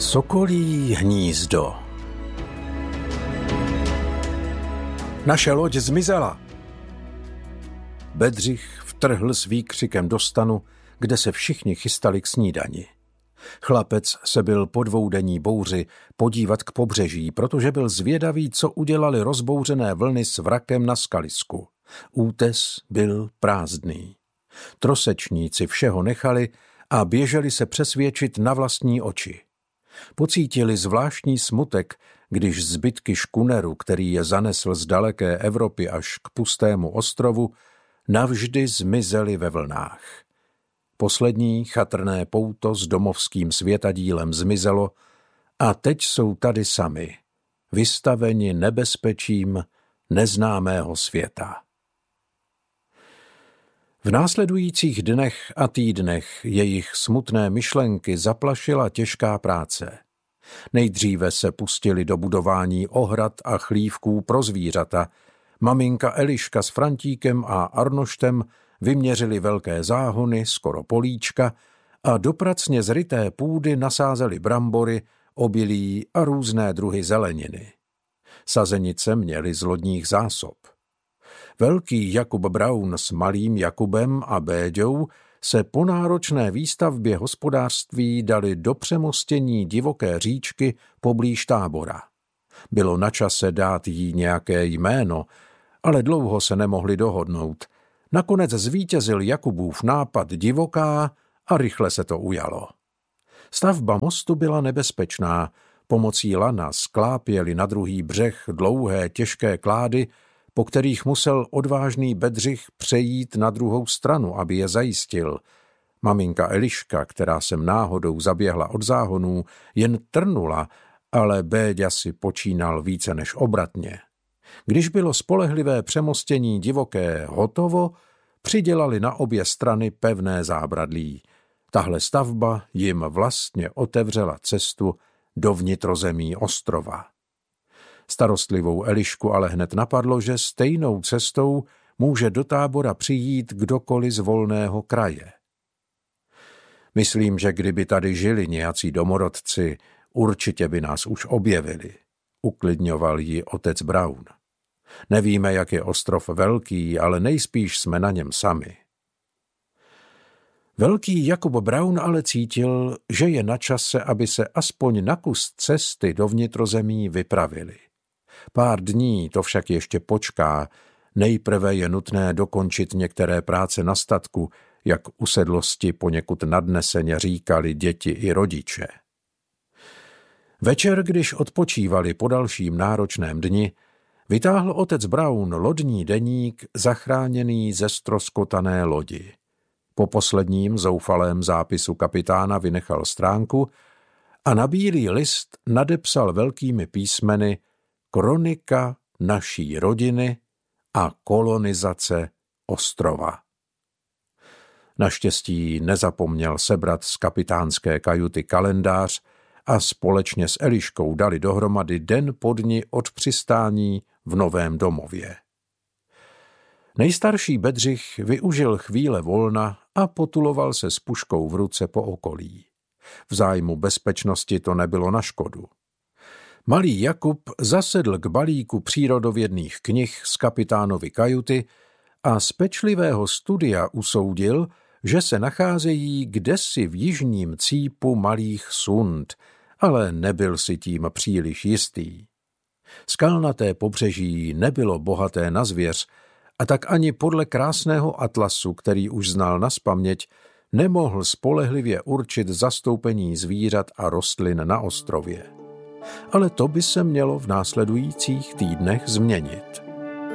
Sokolí hnízdo. Naše loď zmizela. Bedřich vtrhl s výkřikem do stanu, kde se všichni chystali k snídani. Chlapec se byl po dvoudenní bouři podívat k pobřeží, protože byl zvědavý, co udělali rozbouřené vlny s vrakem na skalisku. Útes byl prázdný. Trosečníci všeho nechali a běželi se přesvědčit na vlastní oči. Pocítili zvláštní smutek, když zbytky škuneru, který je zanesl z daleké Evropy až k pustému ostrovu, navždy zmizely ve vlnách. Poslední chatrné pouto s domovským světadílem zmizelo a teď jsou tady sami, vystaveni nebezpečím neznámého světa. V následujících dnech a týdnech jejich smutné myšlenky zaplašila těžká práce. Nejdříve se pustili do budování ohrad a chlívků pro zvířata. Maminka Eliška s Frantíkem a Arnoštem vyměřili velké záhony, skoro políčka, a do pracně zryté půdy nasázeli brambory, obilí a různé druhy zeleniny. Sazenice měly z lodních zásob. Velký Jakub Braun s malým Jakubem a Béďou se po náročné výstavbě hospodářství dali do přemostění divoké říčky poblíž Tábora. Bylo na čase dát jí nějaké jméno, ale dlouho se nemohli dohodnout. Nakonec zvítězil Jakubův nápad Divoká a rychle se to ujalo. Stavba mostu byla nebezpečná, pomocí lana sklápěli na druhý břeh dlouhé těžké klády, po kterých musel odvážný Bedřich přejít na druhou stranu, aby je zajistil. Maminka Eliška, která sem náhodou zaběhla od záhonů, jen trnula, ale Béďa si počínal více než obratně. Když bylo spolehlivé přemostění Divoké hotovo, přidělali na obě strany pevné zábradlí. Tahle stavba jim vlastně otevřela cestu do vnitrozemí ostrova. Starostlivou Elišku ale hned napadlo, že stejnou cestou může do Tábora přijít kdokoliv z volného kraje. Myslím, že kdyby tady žili nějací domorodci, určitě by nás už objevili, uklidňoval ji otec Braun. Nevíme, jak je ostrov velký, ale nejspíš jsme na něm sami. Velký Jakub Braun ale cítil, že je na čase, aby se aspoň na kus cesty do vnitrozemí vypravili. Pár dní to však ještě počká, nejprve je nutné dokončit některé práce na statku, jak usedlosti poněkud nadneseně říkali děti i rodiče. Večer, když odpočívali po dalším náročném dni, vytáhl otec Braun lodní deník zachráněný ze ztroskotané lodi. Po posledním zoufalém zápisu kapitána vynechal stránku a na bílý list nadepsal velkými písmeny Kronika naší rodiny a kolonizace ostrova. Naštěstí nezapomněl sebrat z kapitánské kajuty kalendář a společně s Eliškou dali dohromady den po dni od přistání v novém domově. Nejstarší Bedřich využil chvíle volna a potuloval se s puškou v ruce po okolí. V zájmu bezpečnosti to nebylo na škodu. Malý Jakub zasedl k balíku přírodovědných knih z kapitánovy kajuty a z pečlivého studia usoudil, že se nacházejí kdesi v jižním cípu malých Sund, ale nebyl si tím příliš jistý. Skalnaté pobřeží nebylo bohaté na zvěř a tak ani podle krásného atlasu, který už znal nazpaměť, nemohl spolehlivě určit zastoupení zvířat a rostlin na ostrově. Ale to by se mělo v následujících týdnech změnit.